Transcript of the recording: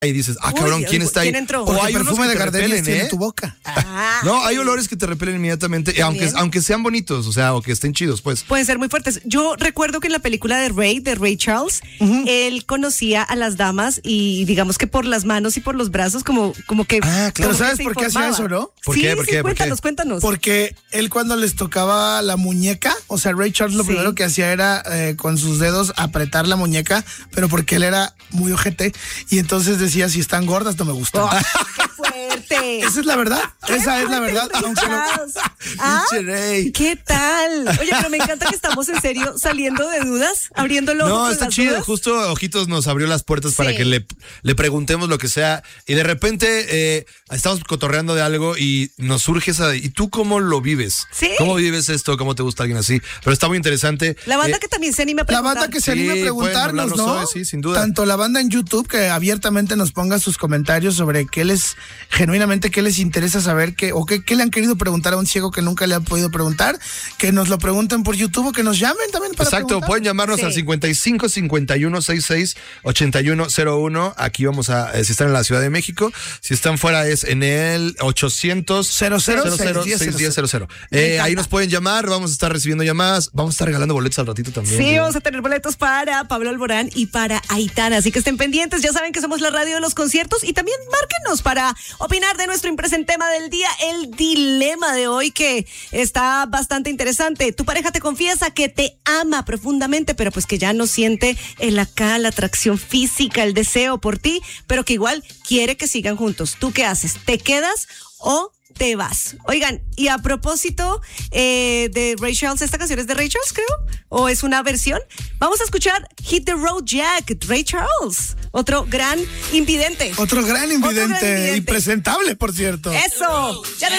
y dices, cabrón, ¿quién está ahí? ¿Quién entró? O hay perfume de Gardenia repelen, en tu boca. No, hay olores que te repelen inmediatamente, aunque sean bonitos, o sea, o que estén chidos, pues. Pueden ser muy fuertes. Yo recuerdo que en la película de Ray Charles, él conocía a las damas y digamos que por las manos y por los brazos como que... Claro. Pero ¿sabes por qué hacía eso, no? ¿Por qué? Cuéntanos. Porque él cuando les tocaba la muñeca, o sea, Ray Charles lo primero que hacía era con sus dedos apretar la muñeca, pero porque él era muy ojete y entonces decía, si están gordas no me gustan. ¡Qué fuerte! Esa es la verdad, esa es la verdad. ¿Qué tal? Oye, pero me encanta que estamos en serio saliendo de dudas, abriéndolo. No, está chido. Dudas. Justo Ojitos nos abrió las puertas para que le preguntemos lo que sea. Y de repente estamos cotorreando de algo y nos surge esa. ¿Y tú cómo lo vives? ¿Sí? ¿Cómo vives esto? ¿Cómo te gusta alguien así? Pero está muy interesante. La banda que también se anime a preguntar. La banda que se anime a preguntarnos, ¿no? Sí, sin duda. Tanto la banda en YouTube que abiertamente nos ponga sus comentarios sobre genuinamente qué les interesa saber, qué le han querido preguntar a un ciego que nunca le han podido preguntar, que nos lo pregunten por YouTube o que nos llamen también para preguntar. Pueden llamarnos al 55 51 66 8101. Aquí vamos si están en la Ciudad de México, si están fuera es en el 800 00 ahí nos pueden llamar, vamos a estar recibiendo llamadas, vamos a estar regalando boletos al ratito también. Sí, vamos a tener boletos para Pablo Alborán y para Aitana, así que estén pendientes, ya saben que somos la radio de los conciertos y también márquenos para opinar de nuestro impresente tema del día, el dilema de hoy que está bastante interesante. Tu pareja te confiesa que te ama profundamente, pero pues que ya no siente la atracción física, el deseo por ti, pero que igual quiere que sigan juntos. ¿Tú qué haces? ¿Te quedas o te vas? Oigan, y a propósito de Ray Charles, ¿esta canción es de Ray Charles, creo? ¿O es una versión? Vamos a escuchar Hit the Road Jack, Ray Charles. Otro gran invidente. Otro gran invidente. Impresentable, por cierto. Eso. Ya